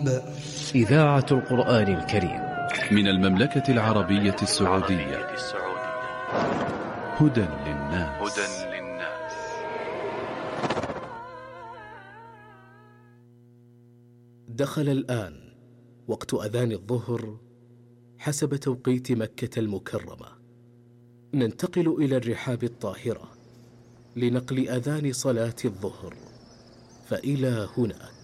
الذنوب. إذاعة القرآن الكريم من المملكة العربية السعودية. هدى للناس. دخل الآن وقت أذان الظهر حسب توقيت مكة المكرمة. ننتقل إلى الرحاب الطاهرة لنقل أذان صلاة الظهر، فإلى هناك.